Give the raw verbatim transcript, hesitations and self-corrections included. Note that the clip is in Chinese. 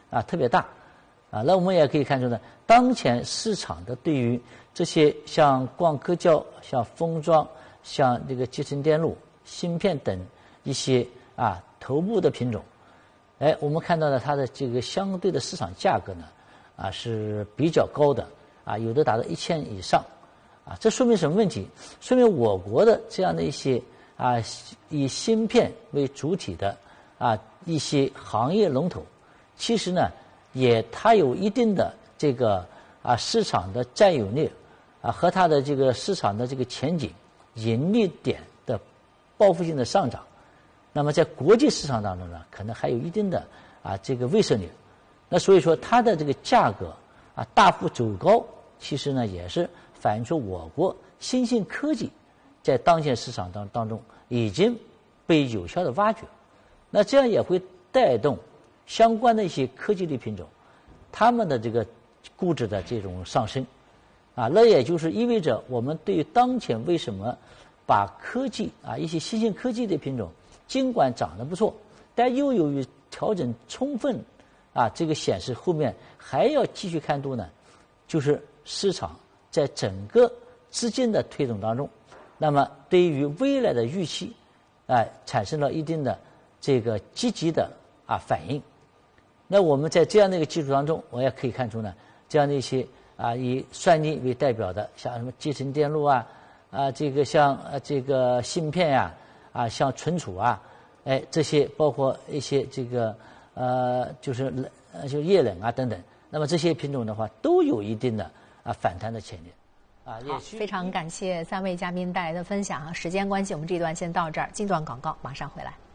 啊特别大，啊，那我们也可以看出呢，当前市场的对于这些像光刻胶、像封装、像这个集成电路、芯片等一些啊头部的品种，哎，我们看到呢，它的这个相对的市场价格呢，啊是比较高的，啊有的达到一千以上，啊，这说明什么问题？说明我国的这样的一些啊以芯片为主体的啊一些行业龙头，其实呢也它有一定的这个啊市场的占有率啊和它的这个市场的这个前景、盈利点的报复性的上涨。那么在国际市场当中呢，可能还有一定的啊这个威慑力。那所以说它的这个价格啊大幅走高，其实呢也是反映出我国新兴科技在当前市场当当中已经被有效的挖掘。那这样也会带动相关的一些科技类品种，它们的这个估值的这种上升，啊，那也就是意味着我们对于当前为什么把科技啊一些新兴科技的品种，尽管涨得不错，但又由于调整充分，啊，这个显示后面还要继续看多呢，就是市场在整个资金的推动当中，那么对于未来的预期，啊，产生了一定的这个积极的啊反应。那我们在这样的一个基础当中，我也可以看出呢，这样的一些啊以算力为代表的，像什么集成电路啊，啊这个像啊这个芯片呀、啊，啊像存储啊，哎这些包括一些这个呃就是呃就液冷啊等等，那么这些品种的话都有一定的啊反弹的潜力。啊， 好，非常感谢三位嘉宾带来的分享啊！时间关系，我们这一段先到这儿，进段广告，马上回来。